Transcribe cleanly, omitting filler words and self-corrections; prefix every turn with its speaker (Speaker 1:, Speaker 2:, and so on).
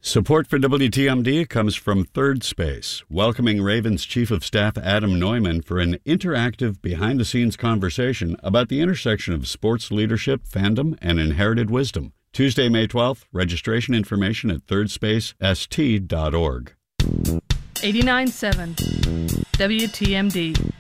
Speaker 1: Support for WTMD comes from Third Space, welcoming Ravens Chief of Staff Adam Neumann for an interactive, behind-the-scenes conversation about the intersection of sports leadership, fandom, and inherited wisdom. Tuesday, May 12th, registration information at thirdspacest.org.
Speaker 2: 89.7 WTMD.